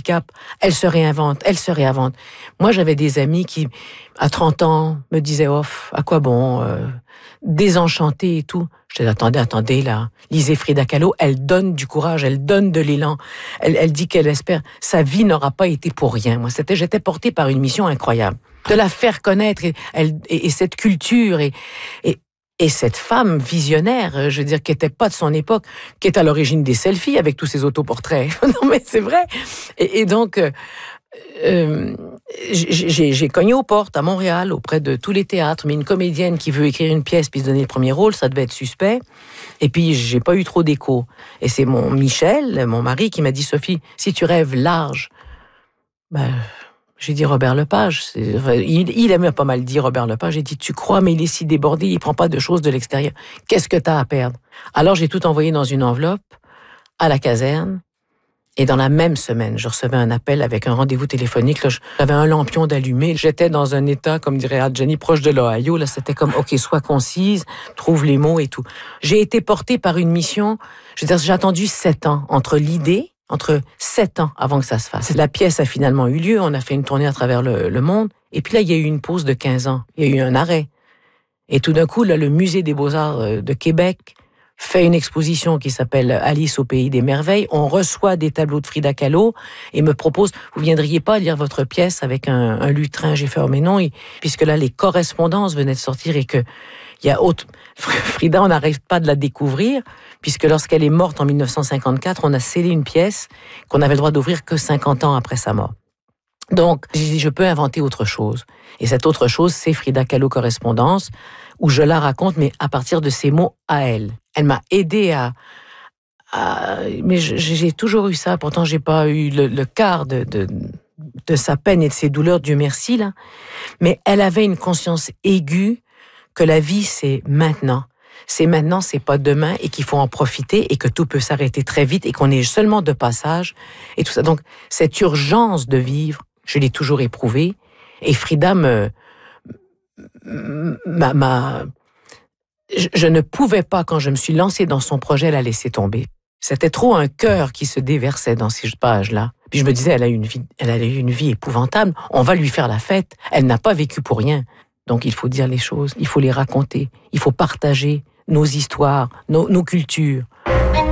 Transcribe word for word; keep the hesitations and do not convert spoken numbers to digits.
handicap, elle se réinvente, elle se réinvente. Moi, j'avais des amis qui, à trente ans, me disaient, oh, à quoi bon, euh, désenchanté et tout. Je disais, attendez, attendez, là, lisez Frida Kahlo, elle donne du courage, elle donne de l'élan, elle, elle dit qu'elle espère, sa vie n'aura pas été pour rien. Moi, c'était, j'étais portée par une mission incroyable, de la faire connaître, et, elle, et, et cette culture, et, et, et cette femme visionnaire, je veux dire, qui n'était pas de son époque, qui est à l'origine des selfies avec tous ces autoportraits. Non, mais c'est vrai. Et, et donc, euh, euh, j'ai, j'ai cogné aux portes à Montréal, auprès de tous les théâtres, mais une comédienne qui veut écrire une pièce puis se donner le premier rôle, ça devait être suspect. Et puis, j'ai pas eu trop d'écho. Et c'est mon Michel, mon mari, qui m'a dit, Sophie, si tu rêves large, ben... J'ai dit Robert Lepage. C'est, enfin, il, il aimait pas mal dire Robert Lepage. J'ai dit, tu crois, mais il est si débordé, il prend pas de choses de l'extérieur. Qu'est-ce que t'as à perdre? Alors, j'ai tout envoyé dans une enveloppe à la caserne. Et dans la même semaine, je recevais un appel avec un rendez-vous téléphonique. Là, j'avais un lampion d'allumé. J'étais dans un état, comme dirait Adjani, proche de l'Ohio. Là, c'était comme, OK, sois concise, trouve les mots et tout. J'ai été portée par une mission. Je veux dire, j'ai attendu sept ans entre l'idée, entre sept ans avant que ça se fasse. La pièce a finalement eu lieu, on a fait une tournée à travers le, le monde, et puis là, il y a eu une pause de quinze ans, il y a eu un arrêt. Et tout d'un coup, là, le Musée des Beaux-Arts de Québec fait une exposition qui s'appelle Alice au Pays des Merveilles. On reçoit des tableaux de Frida Kahlo et me propose, vous viendriez pas lire votre pièce avec un, un lutrin? J'ai fait, oh mais non, et, puisque là, les correspondances venaient de sortir et que il y a autre... Frida, on n'arrive pas de la découvrir, puisque lorsqu'elle est morte en dix-neuf cent cinquante-quatre, on a scellé une pièce qu'on avait le droit d'ouvrir que cinquante ans après sa mort. Donc, j'ai dit, je peux inventer autre chose. Et cette autre chose, c'est Frida Kahlo Correspondance, où je la raconte, mais à partir de ses mots à elle. Elle m'a aidé à... à... Mais j'ai toujours eu ça, pourtant j'ai pas eu le, le quart de, de, de sa peine et de ses douleurs, Dieu merci, là. Mais elle avait une conscience aiguë que la vie, c'est maintenant. C'est maintenant, c'est pas demain, et qu'il faut en profiter, et que tout peut s'arrêter très vite, et qu'on est seulement de passage, et tout ça. Donc, cette urgence de vivre, je l'ai toujours éprouvée, et Frida me... ma, ma, je, je ne pouvais pas, quand je me suis lancée dans son projet, la laisser tomber. C'était trop un cœur qui se déversait dans ces pages-là. Puis je me disais, elle a eu une vie, elle a eu une vie épouvantable, on va lui faire la fête, elle n'a pas vécu pour rien. Donc, il faut dire les choses, il faut les raconter, il faut partager nos histoires, nos, nos cultures.